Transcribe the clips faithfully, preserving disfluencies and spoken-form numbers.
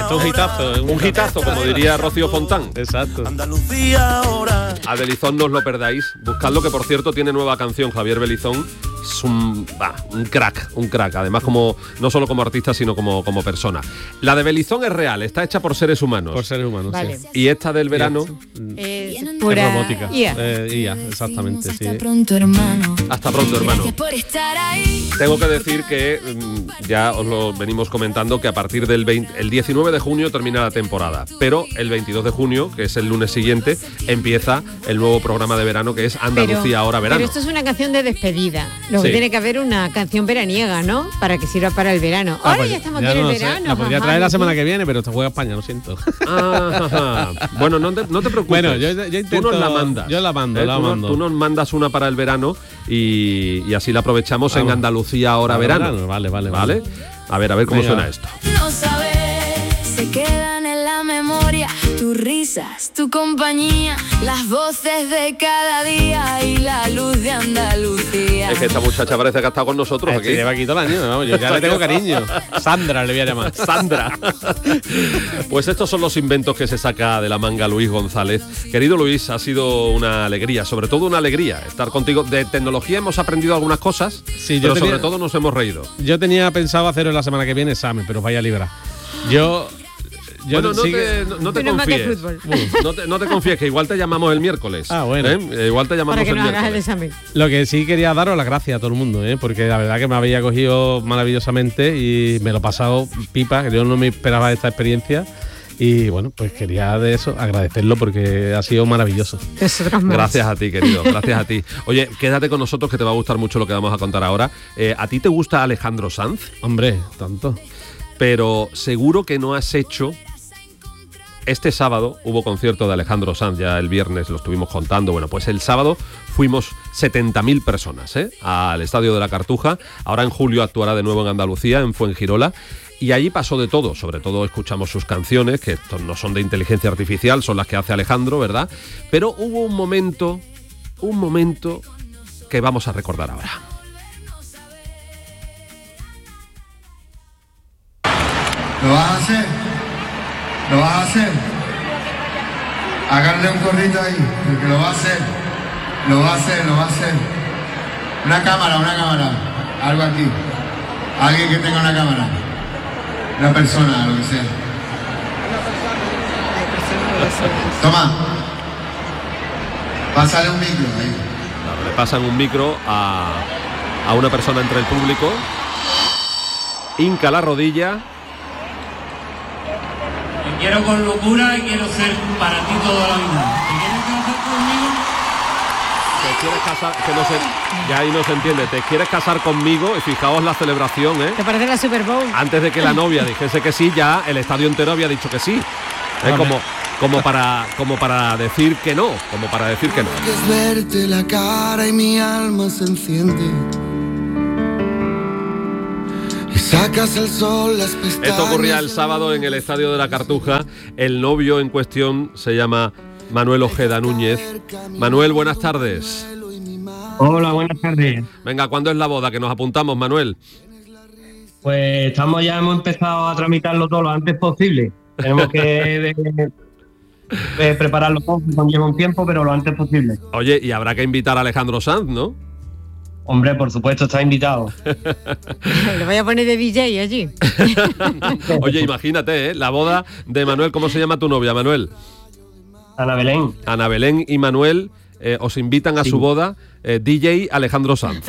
Esto es un hitazo. Es un, un hitazo, como diría Rocío Fontán. Exacto. Andalucía ahora. A Belizón no os lo perdáis. Buscadlo, que por cierto tiene nueva canción. Javier Belizón es un, bah, un crack, un crack. Además, como no solo como artista, sino como, como persona. La de Belizón es real, está hecha por seres humanos. Por seres humanos, Vale. sí. Y esta del verano, Es Es pura robótica. I A. Eh, I A, exactamente, sí. Hasta pronto, hermano. hasta pronto, hermano. Gracias por estar ahí. Tengo que decir que mm, ya os lo venimos comentando, que a partir del veinte, el diecinueve de junio termina la temporada, pero el veintidós de junio, que es el lunes siguiente, empieza el nuevo programa de verano, que es Andalucía Pero- ahora verano. Pero esto es una canción de despedida. Luego Sí. tiene que haber una canción veraniega, ¿no? Para que sirva para el verano. Ah, Ahora pues ya estamos ya aquí en no el lo sé. verano. La podría ajá, traer la sí. semana que viene, pero te juega España, lo siento. Ah, bueno, no te, no te preocupes. Bueno, yo- yo intento- tú nos la mandas. yo la mando, la tú, nos- mando. tú nos mandas una para el verano y, y así la aprovechamos en Vamos. Andalucía ahora Ahora verano. verano, vale, vale, ¿Vale? vale. A ver, a ver cómo Venga. suena esto. No saber, se quedan en la memoria tus risas, tu compañía, las voces de cada día y la luz de Andalucía. Es que esta muchacha parece que ha estado con nosotros Este aquí. lleva aquí todo el año, vamos, yo ya le tengo cariño. Sandra le voy a llamar. Sandra. Pues estos son los inventos que se saca de la manga Luis González. Querido Luis, ha sido una alegría, sobre todo una alegría estar contigo. De tecnología hemos aprendido algunas cosas, Sí, yo pero tenía- sobre todo nos hemos reído. Yo tenía pensado hacerlo la semana que viene examen, pero vaya a librar. Yo. yo Bueno, no sí te, que- no, no te Menos mal que confíes. fútbol. No te, no te confíes, que igual te llamamos el miércoles. Ah, bueno. ¿Eh? Eh, Igual te llamamos Para que el nos hagas el miércoles. examen. Lo que sí quería daros las gracias a todo el mundo, ¿eh? Porque la verdad que me había cogido maravillosamente y me lo he pasado pipa, que yo no me esperaba esta experiencia. Y bueno, pues quería de eso agradecerlo porque ha sido maravilloso. Nosotros más. Gracias a ti, querido, gracias a ti. Oye, quédate con nosotros, que te va a gustar mucho lo que vamos a contar ahora. Eh, ¿A ti te gusta Alejandro Sanz? Hombre, tanto. Pero seguro que no has hecho... Este sábado hubo concierto de Alejandro Sanz, ya el viernes lo estuvimos contando. Bueno, pues el sábado fuimos setenta mil personas ¿eh? al Estadio de la Cartuja. Ahora en julio actuará de nuevo en Andalucía, en Fuengirola. Y allí pasó de todo, sobre todo escuchamos sus canciones, que estos no son de inteligencia artificial, son las que hace Alejandro, ¿verdad? Pero hubo un momento, un momento que vamos a recordar ahora. ¿Lo vas a hacer? ¿Lo vas a hacer? Háganle un corrito ahí, porque lo va a hacer. Lo va a hacer, lo va a hacer. Una cámara, una cámara. Algo aquí. Alguien que tenga una cámara. Una persona, lo que sea. Toma. Pásale un micro ahí. Claro, le pasan un micro a, a una persona entre el público, hinca la rodilla. Te quiero con locura y quiero ser para ti toda la vida. ¿Te quieres casar conmigo? Te quieres casar, que no se, ya ahí no se entiende, te quieres casar conmigo, y fijaos la celebración, ¿eh? ¿Te parece la Super Bowl? Antes de que la novia dijese que sí, ya el estadio entero había dicho que sí. Es Vale. como, como para, como para decir que no, como para decir que no. Es verte la cara y mi alma se enciende. Y sacas el sol, las pestañas. Esto ocurría el sábado en el Estadio de la Cartuja. El novio en cuestión se llama Manuel Ojeda Núñez. Manuel, buenas tardes. Hola, buenas tardes. Venga, ¿cuándo es la boda? Que nos apuntamos, Manuel. Pues estamos ya, hemos empezado a tramitarlo todo lo antes posible. Tenemos que de- de prepararlo todo, que conlleva un tiempo, pero lo antes posible. Oye, y habrá que invitar a Alejandro Sanz, ¿no? Hombre, por supuesto, está invitado. Le voy a poner de D J allí. Oye, imagínate, ¿eh? La boda de Manuel. ¿Cómo se llama tu novia, Manuel? Ana Belén. Ana Belén y Manuel eh, os invitan a Sí. su boda, eh, D J Alejandro Sanz.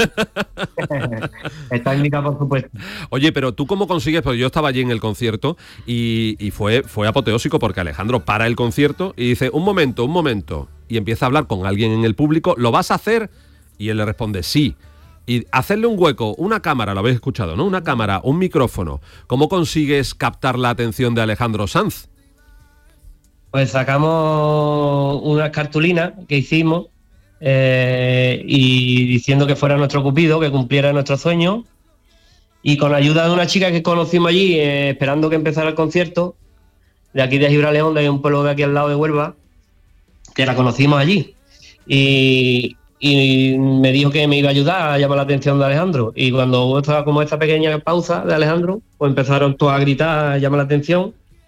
Está invitado, por supuesto. Oye, pero tú cómo consigues, porque yo estaba allí en el concierto y, y fue, fue apoteósico, porque Alejandro para el concierto y dice, un momento, un momento, y empieza a hablar con alguien en el público, ¿lo vas a hacer? Y él le responde, sí. Y hacerle un hueco, una cámara, lo habéis escuchado, ¿no? Una cámara, un micrófono. ¿Cómo consigues captar la atención de Alejandro Sanz? Pues sacamos unas cartulinas que hicimos eh, y diciendo que fuera nuestro cupido, que cumpliera nuestro sueño. Y con la ayuda de una chica que conocimos allí, eh, esperando que empezara el concierto, de aquí de Gibraleón, de un pueblo de aquí al lado de Huelva, que la conocimos allí. Y, y me dijo que me iba a ayudar a llamar la atención de Alejandro. Y cuando hubo esta, como esta pequeña pausa de Alejandro, pues empezaron todos a gritar, a llamar la atención.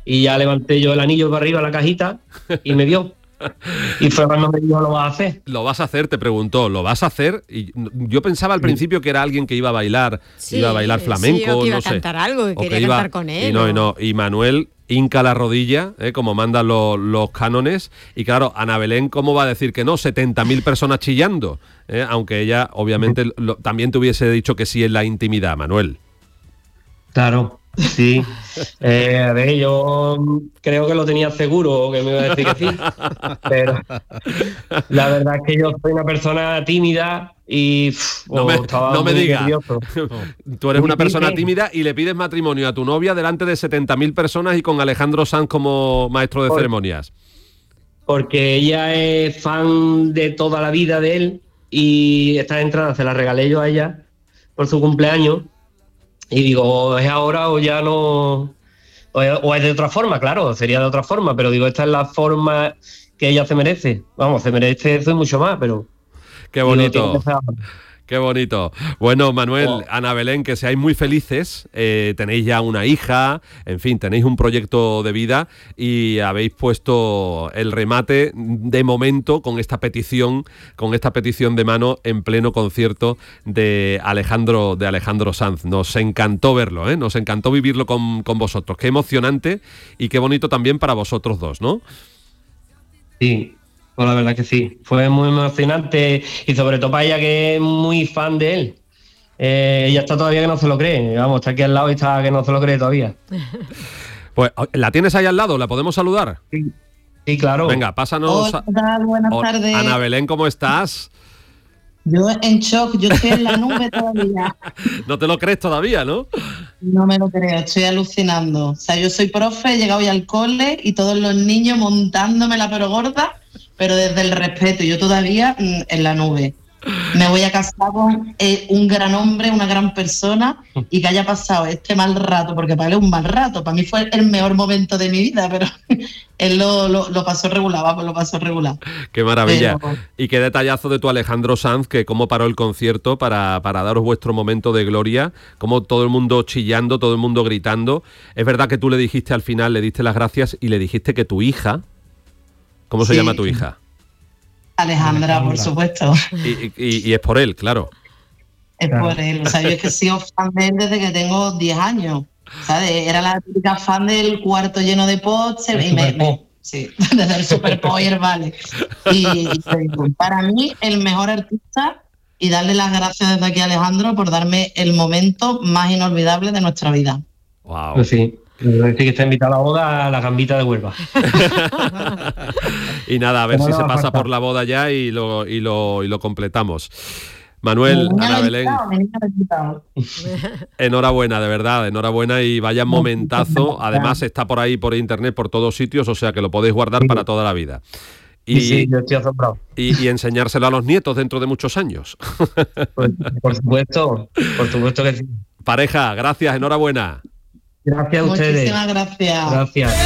y ya levanté yo el anillo para arriba, la cajita, y me dio. Y fue cuando me dijo, ¿lo vas a hacer? Lo vas a hacer, te preguntó, ¿lo vas a hacer? Y yo pensaba al principio que era alguien que iba a bailar, Sí, iba a bailar flamenco, sí, o que iba no a sé. cantar algo, que O quería iba- cantar con él, Y no, y o- no. Y Manuel hinca la rodilla, ¿eh? Como mandan los, los cánones. Y claro, Ana Belén, ¿cómo va a decir que no? setenta mil personas chillando. ¿eh? Aunque ella, obviamente, lo- también te hubiese dicho que sí en la intimidad, Manuel. Claro, sí. Eh, a ver, yo creo que lo tenía seguro, que me iba a decir que sí. Pero la verdad es que yo soy una persona tímida y pff, No oh, me, estaba no me muy digas. nervioso. Tú eres una Sí, persona sí. tímida y le pides matrimonio a tu novia delante de setenta mil personas y con Alejandro Sanz como maestro de Por- ceremonias. Porque ella es fan de toda la vida de él y estas entradas se las regalé yo a ella por su cumpleaños y digo, o es ahora o ya no, o es, o es de otra forma, claro, sería de otra forma, pero digo, esta es la forma que ella se merece. Vamos, se merece eso y mucho más, pero... Qué digo, tiene bonito. que ser ahora. Qué bonito. Bueno, Manuel, Oh. Ana Belén, que seáis muy felices. eh, tenéis ya una hija, en fin, tenéis un proyecto de vida y habéis puesto el remate de momento con esta petición, con esta petición de mano en pleno concierto de Alejandro, de Alejandro Sanz. Nos encantó verlo, ¿eh? Nos encantó vivirlo con, con vosotros. Qué emocionante y qué bonito también para vosotros dos, ¿no? Sí, pues la verdad que sí. Fue muy emocionante y sobre todo para ella que es muy fan de él. Eh, ella está todavía que no se lo cree. Vamos, está aquí al lado y está que no se lo cree todavía. Pues, ¿la tienes ahí al lado? ¿La podemos saludar? Sí, sí, claro. Venga, pásanos. Hola, ¿qué tal? Buenas Hola, tardes. Ana Belén, ¿cómo estás? Yo en shock, yo estoy en la nube todavía. No te lo crees todavía, ¿no? No me lo creo, estoy alucinando. O sea, yo soy profe, he llegado ya al cole y todos los niños montándome la pero gorda, pero desde el respeto. Yo todavía mm, en la nube. Me voy a casar con eh, un gran hombre, una gran persona y que haya pasado este mal rato, porque para él es un mal rato. Para mí fue el mejor momento de mi vida, pero él lo, lo, lo pasó regular, vamos, lo pasó regular. Qué maravilla. Pero- Y qué detallazo de tu Alejandro Sanz, que cómo paró el concierto para, para daros vuestro momento de gloria, como todo el mundo chillando, todo el mundo gritando. Es verdad que tú le dijiste al final, le diste las gracias y le dijiste que tu hija, ¿cómo se Sí. llama tu hija? Alejandra, por supuesto. Y, y- y es por él, claro. Es Claro. por él. O sea, yo es que he sido fan de él desde que tengo diez años. ¿Sabes? Era la típica fan del cuarto lleno de pots. El Y me, Super me- Pop. sí, desde el Super Pop y el Vale. Y, y te digo, para mí, el mejor artista, y darle las gracias desde aquí a Alejandro por darme el momento más inolvidable de nuestra vida. Wow. Pues sí. Quiero decir que está invitada a la boda a la gambita de Huelva. Y nada, a ver ¿Cómo si no se va a pasa faltar? por la boda ya y lo, y lo, y lo completamos. Manuel, Mi niña Ana lo he Belén, invitado, mi niña lo he invitado. enhorabuena, de verdad, enhorabuena y vaya momentazo. Además está por ahí, por internet, por todos sitios, o sea que lo podéis guardar Sí. para toda la vida. Y, Y sí, yo estoy asombrado. y- y enseñárselo a los nietos dentro de muchos años. Pues, por supuesto, por supuesto que sí. Pareja, gracias, enhorabuena. Gracias a ustedes. Muchísimas gracias. Gracias.